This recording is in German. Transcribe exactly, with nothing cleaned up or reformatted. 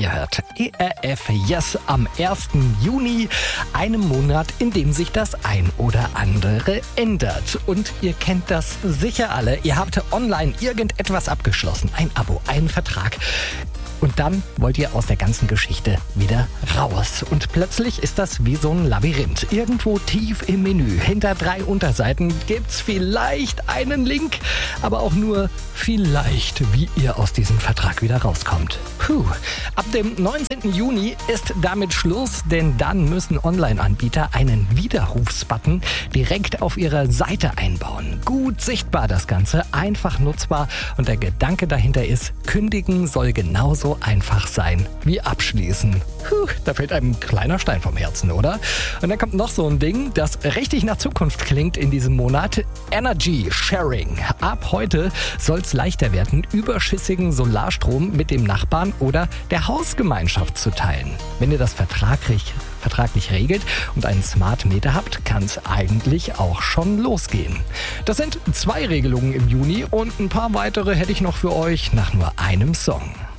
Ihr hört E R F Yes am ersten Juni, einem Monat, in dem sich das ein oder andere ändert. Und ihr kennt das sicher alle. Ihr habt online irgendetwas abgeschlossen, ein Abo, einen Vertrag. Und dann wollt ihr aus der ganzen Geschichte wieder raus. Und plötzlich ist das wie so ein Labyrinth. Irgendwo tief im Menü, hinter drei Unterseiten, gibt's vielleicht einen Link, aber auch nur vielleicht, wie ihr aus diesem Vertrag wieder rauskommt. Puh. Ab dem neunzehnten Juni ist damit Schluss, denn dann müssen Online-Anbieter einen Widerrufsbutton direkt auf ihrer Seite einbauen. Gut sichtbar das Ganze, einfach nutzbar und der Gedanke dahinter ist, kündigen soll genauso einfach sein wie abschließen. Puh, da fällt einem ein kleiner Stein vom Herzen, oder? Und dann kommt noch so ein Ding, das richtig nach Zukunft klingt in diesem Monat. Energy Sharing. Ab heute soll es leichter werden, überschüssigen Solarstrom mit dem Nachbarn oder der Hausgemeinschaft zu teilen. Wenn ihr das vertraglich, vertraglich regelt und einen Smart Meter habt, kann es eigentlich auch schon losgehen. Das sind zwei Regelungen im Juni und ein paar weitere hätte ich noch für euch nach nur einem Song.